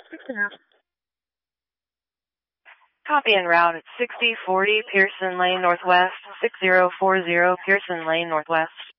Copy en route at 6040 Pearson Lane Northwest, 6040 Pearson Lane Northwest.